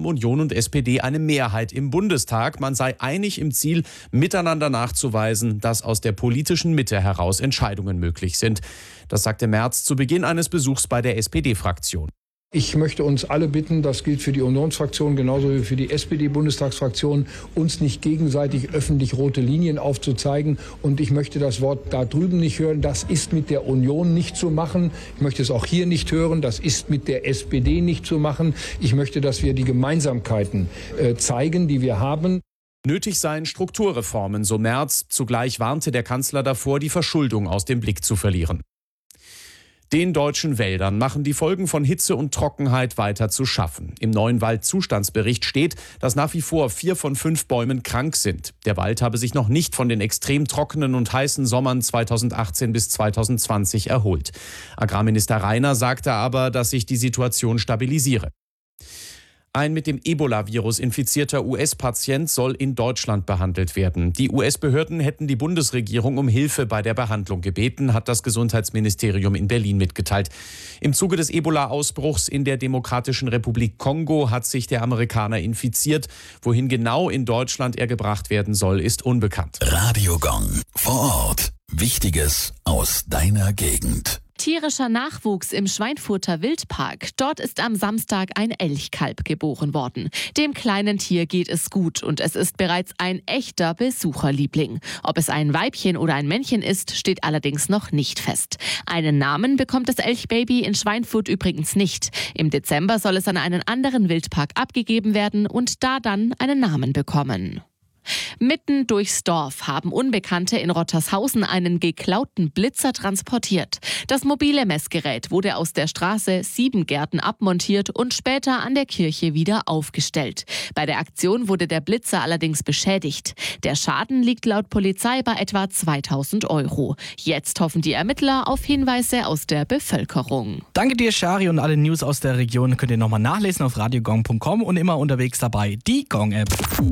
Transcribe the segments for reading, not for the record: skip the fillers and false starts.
haben Union und SPD eine Mehrheit im Bundestag. Man sei einig im Ziel, miteinander nachzuweisen, dass aus der politischen Mitte heraus Entscheidungen möglich sind. Das sagte Merz zu Beginn eines Besuchs bei der SPD-Fraktion. Ich möchte uns alle bitten, das gilt für die Unionsfraktion genauso wie für die SPD-Bundestagsfraktion, uns nicht gegenseitig öffentlich rote Linien aufzuzeigen. Und ich möchte das Wort da drüben nicht hören, das ist mit der Union nicht zu machen. Ich möchte es auch hier nicht hören, das ist mit der SPD nicht zu machen. Ich möchte, dass wir die Gemeinsamkeiten zeigen, die wir haben. Nötig seien Strukturreformen, so Merz. Zugleich warnte der Kanzler davor, die Verschuldung aus dem Blick zu verlieren. Den deutschen Wäldern machen die Folgen von Hitze und Trockenheit weiter zu schaffen. Im neuen Waldzustandsbericht steht, dass nach wie vor 4 von 5 Bäumen krank sind. Der Wald habe sich noch nicht von den extrem trockenen und heißen Sommern 2018 bis 2020 erholt. Agrarminister Rainer sagte aber, dass sich die Situation stabilisiere. Ein mit dem Ebola-Virus infizierter US-Patient soll in Deutschland behandelt werden. Die US-Behörden hätten die Bundesregierung um Hilfe bei der Behandlung gebeten, hat das Gesundheitsministerium in Berlin mitgeteilt. Im Zuge des Ebola-Ausbruchs in der Demokratischen Republik Kongo hat sich der Amerikaner infiziert. Wohin genau in Deutschland er gebracht werden soll, ist unbekannt. Radio Gong. Vor Ort. Wichtiges aus deiner Gegend. Tierischer Nachwuchs im Schweinfurter Wildpark. Dort ist am Samstag ein Elchkalb geboren worden. Dem kleinen Tier geht es gut und es ist bereits ein echter Besucherliebling. Ob es ein Weibchen oder ein Männchen ist, steht allerdings noch nicht fest. Einen Namen bekommt das Elchbaby in Schweinfurt übrigens nicht. Im Dezember soll es an einen anderen Wildpark abgegeben werden und da dann einen Namen bekommen. Mitten durchs Dorf haben Unbekannte in Rottershausen einen geklauten Blitzer transportiert. Das mobile Messgerät wurde aus der Straße 7 Gärten abmontiert und später an der Kirche wieder aufgestellt. Bei der Aktion wurde der Blitzer allerdings beschädigt. Der Schaden liegt laut Polizei bei etwa 2.000 €. Jetzt hoffen die Ermittler auf Hinweise aus der Bevölkerung. Danke dir, Shari, und alle News aus der Region könnt ihr nochmal nachlesen auf radiogong.com und immer unterwegs dabei die Gong-App.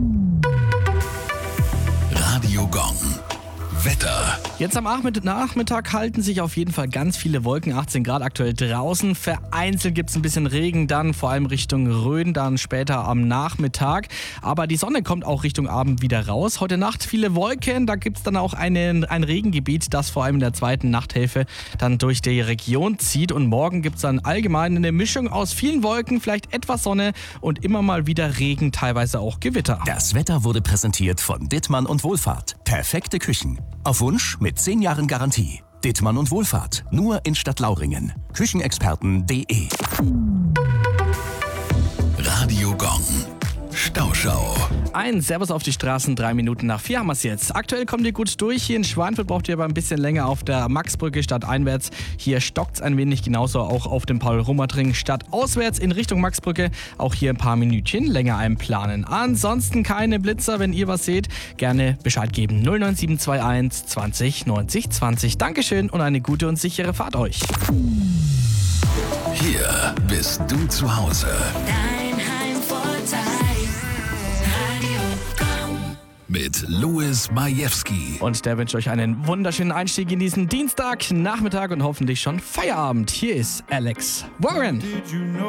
Radio Gong. Wetter. Jetzt am Nachmittag halten sich auf jeden Fall ganz viele Wolken, 18 Grad aktuell draußen. Vereinzelt gibt es ein bisschen Regen dann, vor allem Richtung Rhön, dann später am Nachmittag. Aber die Sonne kommt auch Richtung Abend wieder raus. Heute Nacht viele Wolken, da gibt es dann auch ein Regengebiet, das vor allem in der zweiten Nachthälfte dann durch die Region zieht. Und morgen gibt es dann allgemein eine Mischung aus vielen Wolken, vielleicht etwas Sonne und immer mal wieder Regen, teilweise auch Gewitter. Das Wetter wurde präsentiert von Dittmann und Wohlfahrt. Perfekte Küchen. Auf Wunsch mit 10 Jahren Garantie. Dittmann und Wohlfahrt. Nur in Stadtlauringen. Küchenexperten.de. Radio Gong. Stauschau. Ein Servus auf die Straßen, 3 Minuten nach 4 haben wir es jetzt. Aktuell kommt ihr gut durch. Hier in Schweinfurt braucht ihr aber ein bisschen länger auf der Maxbrücke stadteinwärts. Hier stockt es ein wenig, genauso auch auf dem Paul-Rummert-Ring stadtauswärts in Richtung Maxbrücke. Auch hier ein paar Minütchen länger einplanen. Ansonsten keine Blitzer, wenn ihr was seht, gerne Bescheid geben. 09721 20 90 20. Dankeschön und eine gute und sichere Fahrt euch. Hier bist du zu Hause. Dein Heimvorteil. Mit Louis Majewski. Und der wünscht euch einen wunderschönen Einstieg in diesen Dienstag, Nachmittag und hoffentlich schon Feierabend. Hier ist Alex Warren.